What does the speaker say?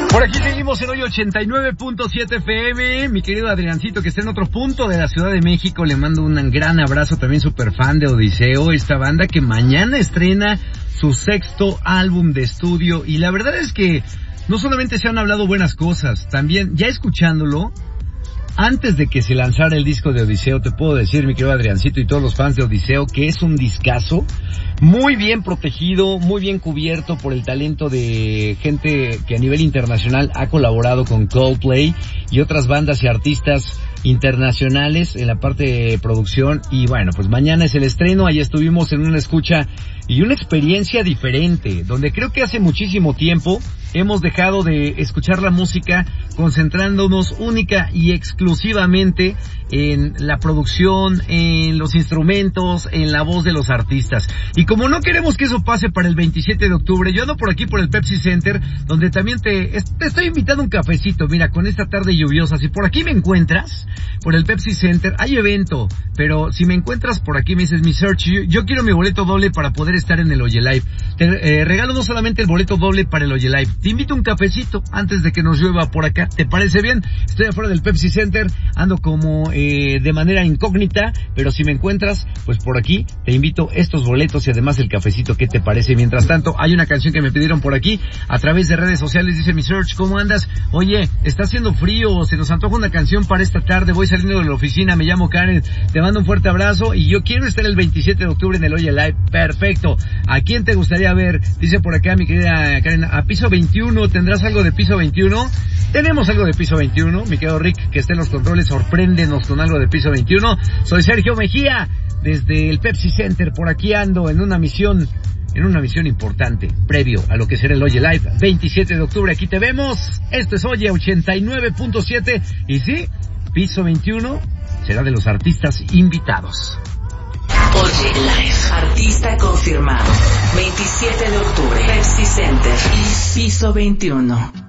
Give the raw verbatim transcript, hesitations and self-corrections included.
Por aquí seguimos en hoy ochenta y nueve punto siete F M. Mi querido Adriancito, que está en otro punto de la Ciudad de México, le mando un gran abrazo, también súper fan de Odiseo, esta banda que mañana estrena su sexto álbum de estudio. Y la verdad es que no solamente se han hablado buenas cosas, también ya escuchándolo, antes de que se lanzara el disco de Odiseo, te puedo decir, mi querido Adriancito y todos los fans de Odiseo, que es un discazo, muy bien protegido, muy bien cubierto por el talento de gente que a nivel internacional ha colaborado con Coldplay y otras bandas y artistas internacionales en la parte de producción. Y bueno, pues mañana es el estreno, ahí estuvimos en una escucha y una experiencia diferente, donde creo que hace muchísimo tiempo hemos dejado de escuchar la música concentrándonos única y exclusivamente en la producción, en los instrumentos, en la voz de los artistas. Y como no queremos que eso pase para el veintisiete de octubre, yo ando por aquí por el Pepsi Center, donde también te, te estoy invitando a un cafecito, mira, con esta tarde lluviosa. Si por aquí me encuentras, por el Pepsi Center, hay evento, pero si me encuentras por aquí me dices mi search, yo, yo quiero mi boleto doble para poder estar en el Oye Live. Te eh, regalo no solamente el boleto doble para el Oye Live, te invito a un cafecito antes de que nos llueva por acá, ¿te parece bien? Estoy afuera del Pepsi Center, ando como eh, de manera incógnita, pero si me encuentras, pues por aquí te invito estos boletos y además el cafecito, ¿qué te parece? Mientras tanto, hay una canción que me pidieron por aquí a través de redes sociales, dice mi search, ¿cómo andas? Oye, está haciendo frío, se nos antoja una canción para esta tarde, voy saliendo de la oficina, me llamo Karen, te mando un fuerte abrazo y yo quiero estar el veintisiete de octubre en el Oye Live. Perfecto. ¿A quién te gustaría ver? Dice por acá mi querida Karen, a Piso veintiuno, ¿tendrás algo de Piso veintiuno? Tenemos algo de Piso veintiuno, mi querido Rick, que esté en los controles, sorpréndenos con algo de Piso veintiuno. Soy Sergio Mejía, desde el Pepsi Center, por aquí ando en una misión, en una misión importante, previo a lo que será el Oye Live, veintisiete de octubre, aquí te vemos. Esto es Oye ochenta y nueve punto siete, y sí, Piso veintiuno será de los artistas invitados. Oye Live, artista confirmado, veintisiete de octubre, Pepsi Center y Piso veintiuno.